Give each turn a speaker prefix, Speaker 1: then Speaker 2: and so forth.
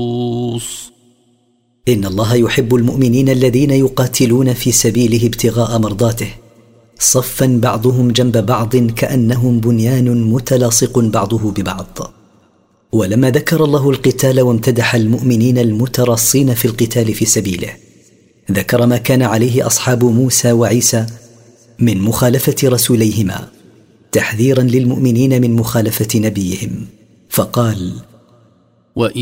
Speaker 1: إن الله يحب المؤمنين الذين يقاتلون في سبيله ابتغاء مرضاته صفا بعضهم جنب بعض كأنهم بنيان متلاصق بعضه ببعض. ولما ذكر الله القتال وامتدح المؤمنين المتراصين في القتال في سبيله ذكر ما كان عليه أصحاب موسى وعيسى من مخالفة رسوليهما تحذيرا للمؤمنين من مخالفة نبيهم، فقال: